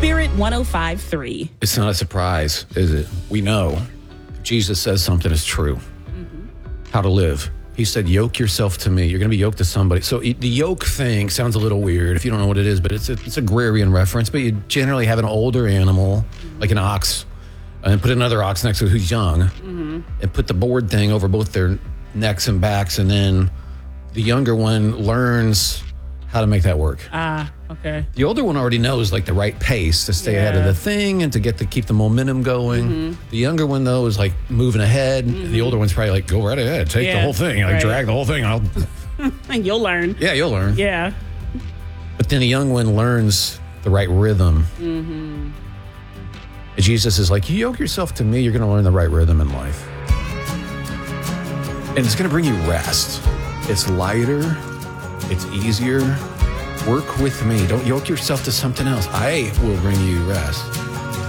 Spirit 105.3. It's not a surprise, is it? We know if Jesus says something is true. How to live. He said, yoke yourself to me. You're going to be yoked to somebody. So the yoke thing sounds a little weird if you don't know what it is, but it's agrarian reference. But you generally have an older animal, like an ox, and put another ox next to it who's young, and put the board thing over both their necks and backs, and then the younger one learns how to make that work. Okay. The older one already knows like the right pace to stay ahead of the thing and to keep the momentum going. The younger one though is like moving ahead. And the older one's probably like, go right ahead, take the whole thing, like drag the whole thing. And you'll learn. Yeah, you'll learn. Yeah. But then the young one learns the right rhythm. And Jesus is like, you yoke yourself to me, you're going to learn the right rhythm in life. And it's going to bring you rest. It's lighter. It's easier. Work with me. Don't yoke yourself to something else. I will bring you rest.